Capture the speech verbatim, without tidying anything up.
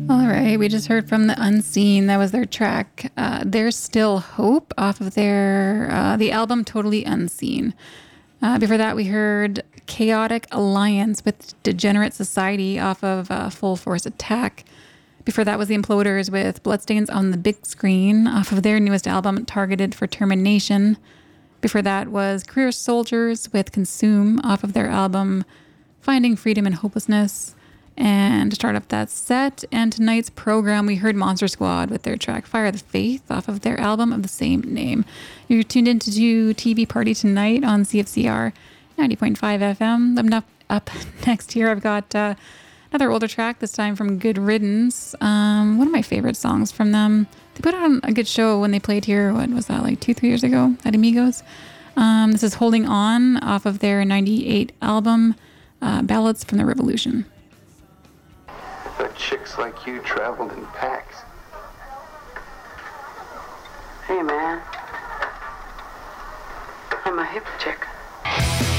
All right, we just heard from The Unseen. That was their track. Uh, There's Still Hope off of their uh, the album Totally Unseen. Uh, before that, we heard Chaotic Alliance with Degenerate Society off of uh, Full Force Attack. Before that was The Imploders with Bloodstains on the Big Screen off of their newest album Targeted for Termination. Before that was Career Soldiers with Consume off of their album Finding Freedom and Hopelessness. And to start up that set and tonight's program, we heard Monster Squad with their track Fire the Faith off of their album of the same name. You're tuned into T V Party tonight on C F C R ninety point five F M. Up, up next here, I've got uh, another older track, this time from Good Riddance. Um, one of my favorite songs from them. They put on a good show when they played here, what was that, like two, three years ago at Amigos? Um, this is Holding On off of their ninety-eight album, uh, Ballads from the Revolution. But chicks like you traveled in packs. Hey, man. I'm a hip chick.